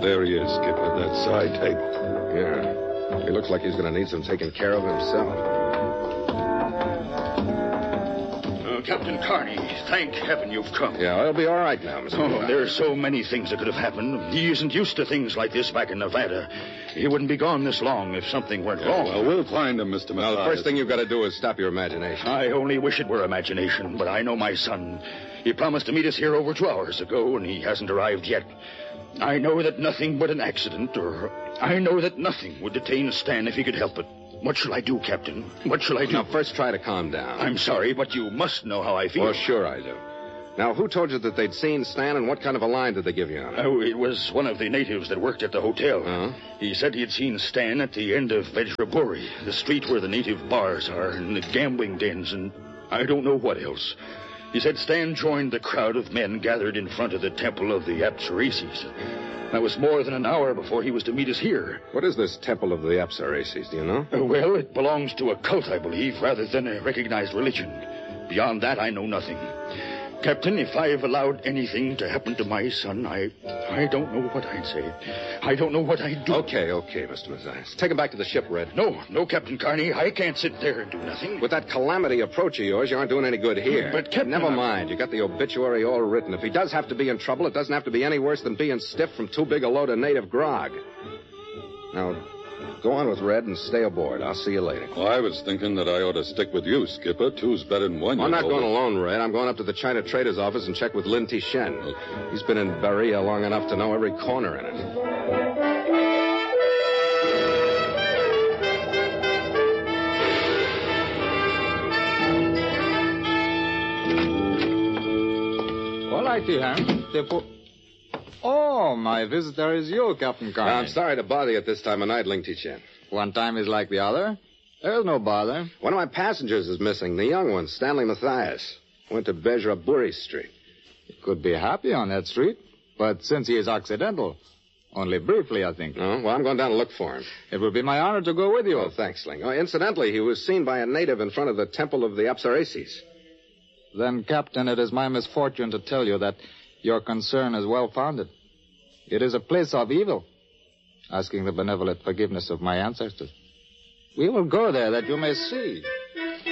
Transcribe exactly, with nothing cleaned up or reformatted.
There he is, Skipper, that side table. Yeah. He looks like he's going to need some taking care of himself. Uh, Captain Carney, thank heaven you've come. Yeah, I'll be all right now, Mister Oh, Levi. there are so many things that could have happened. He isn't used to things like this back in Nevada. He wouldn't be gone this long if something went Yeah, wrong. well, we'll find him, Mister Now, Mathias. the first thing you've got to do is stop your imagination. I only wish it were imagination, but I know my son. He promised to meet us here over two hours ago, and he hasn't arrived yet. I know that nothing but an accident, or I know that nothing would detain Stan if he could help it. What shall I do, Captain? What shall I do? Now, first try to calm down. I'm sorry, but you must know how I feel. Well, sure I do. Now, who told you that they'd seen Stan, and what kind of a line did they give you on it? Oh, it was one of the natives that worked at the hotel. Uh-huh. He said he'd seen Stan at the end of Vajrapuri, the street where the native bars are, and the gambling dens, and I don't know what else. He said Stan joined the crowd of men gathered in front of the temple of the Apsaraces. That was more than an hour before he was to meet us here. What is this temple of the Apsaraces, do you know? Uh, well, it belongs to a cult, I believe, rather than a recognized religion. Beyond that, I know nothing. Captain, if I've allowed anything to happen to my son, I I don't know what I'd say. I don't know what I'd do. Okay, okay, Mister Mathias. Take him back to the ship, Red. No, no, Captain Carney. I can't sit there and do nothing. With that calamity approach of yours, you aren't doing any good here. But, Captain... Never I... mind. You got the obituary all written. If he does have to be in trouble, it doesn't have to be any worse than being stiff from too big a load of native grog. Now, go on with Red and stay aboard. I'll see you later. Well, I was thinking that I ought to stick with you, Skipper. Two's better than one. I'm you not know. going alone, Red. I'm going up to the China Trader's office and check with Lin Tishen. Okay. He's been in Berea long enough to know every corner in it. All righty, Ham. Therefore... Oh, my visitor is you, Captain Carney. I'm sorry to bother you at this time of night, Ling Tishen. One time is like the other. There's no bother. One of my passengers is missing, the young one, Stanley Mathias. Went to Vajrapuri Street. He could be happy on that street, but since he is accidental, only briefly, I think. Oh, well, I'm going down to look for him. It will be my honor to go with you. Oh, thanks, Ling. Oh, incidentally, he was seen by a native in front of the temple of the Apsaraces. Then, Captain, it is my misfortune to tell you that your concern is well-founded. It is a place of evil, asking the benevolent forgiveness of my ancestors. We will go there that you may see.